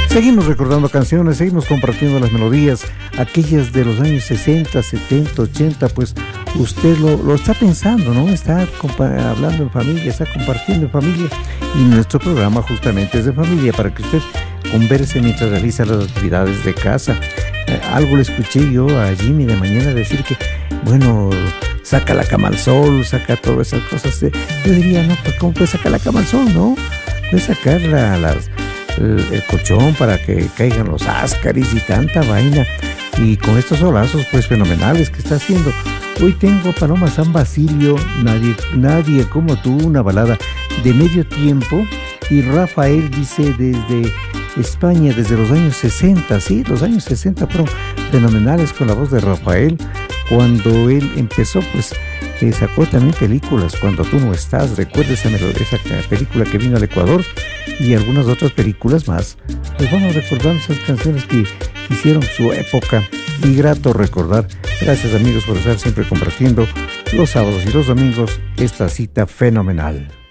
Seguimos recordando canciones, seguimos compartiendo las melodías, aquellas de los años 60, 70, 80, pues usted lo está pensando, ¿no? Está hablando en familia, está compartiendo en familia, y nuestro programa justamente es de familia, para que usted converse mientras realiza las actividades de casa. Algo le escuché yo a Jimmy de mañana decir que, bueno, saca la cama al sol, saca todas esas cosas. Yo diría, no, pues ¿cómo puede sacar la cama al sol, no? Puede sacar el colchón para que caigan los áscaris y tanta vaina. Y con estos solazos, pues fenomenales que está haciendo. Hoy tengo Paloma San Basilio, nadie como tú, una balada de medio tiempo. Y Rafael dice desde España, desde los años 60, sí, los años 60 fueron fenomenales con la voz de Rafael. Cuando él empezó, pues sacó también películas, Cuando tú no estás, recuerda esa película que vino al Ecuador, y algunas otras películas más. Pues vamos recordando esas canciones que hicieron su época, y grato recordar. Gracias, amigos, por estar siempre compartiendo los sábados y los domingos esta cita fenomenal.